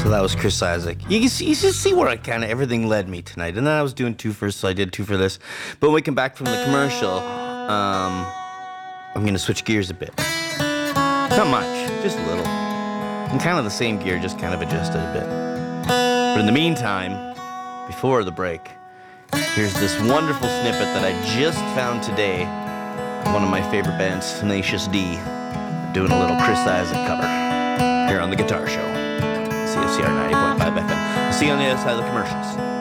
So that was Chris Isaak. You just see where everything led me tonight. And then I was doing two for, so I did two for this. But when we come back from the commercial, I'm going to switch gears a bit. Not much, just a little. I'm kind of the same gear, just kind of adjusted a bit. But in the meantime, before the break, here's this wonderful snippet that I just found today. One of my favorite bands, Tenacious D, doing a little Chris Isaak cover here on The Guitar Show. CFCR 90.5 FM. I'll see you on the other side of the commercials.